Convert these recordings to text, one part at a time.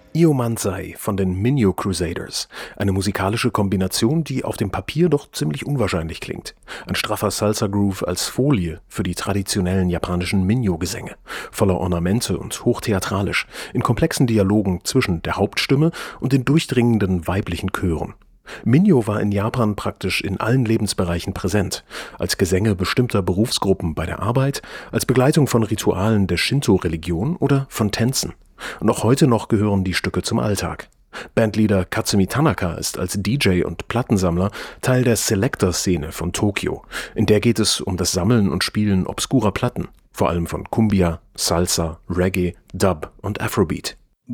Io-Mansai von den Minyo Crusaders. Eine musikalische Kombination, die auf dem Papier doch ziemlich unwahrscheinlich klingt. Ein straffer Salsa-Groove als Folie für die traditionellen japanischen Minyo-Gesänge. Voller Ornamente und hochtheatralisch. In komplexen Dialogen zwischen der Hauptstimme und den durchdringenden weiblichen Chören. Minyo war in Japan praktisch in allen Lebensbereichen präsent. Als Gesänge bestimmter Berufsgruppen bei der Arbeit, als Begleitung von Ritualen der Shinto-Religion oder von Tänzen. Und auch heute noch gehören die Stücke zum Alltag. Bandleader Katsumi Tanaka ist als DJ und Plattensammler Teil der Selector-Szene von Tokio. In der geht es um das Sammeln und Spielen obskurer Platten, vor allem von Cumbia, Salsa, Reggae, Dub und Afrobeat.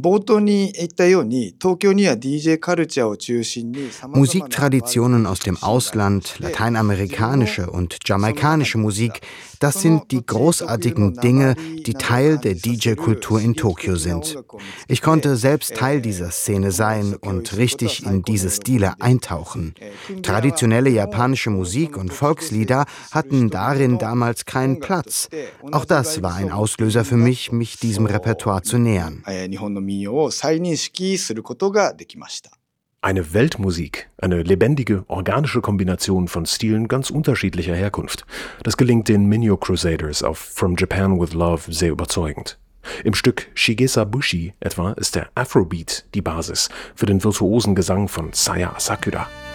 Musiktraditionen aus dem Ausland, lateinamerikanische und jamaikanische Musik, das sind die großartigen Dinge, die Teil der DJ-Kultur in Tokio sind. Ich konnte selbst Teil dieser Szene sein und richtig in diese Stile eintauchen. Traditionelle japanische Musik und Volkslieder hatten darin damals keinen Platz. Auch das war ein Auslöser für mich, mich diesem Repertoire zu nähern. Eine Weltmusik, eine lebendige, organische Kombination von Stilen ganz unterschiedlicher Herkunft. Das gelingt den Minyo Crusaders auf From Japan with Love sehr überzeugend. Im Stück Shigesa Bushi etwa ist der Afrobeat die Basis für den virtuosen Gesang von Saya Asakura.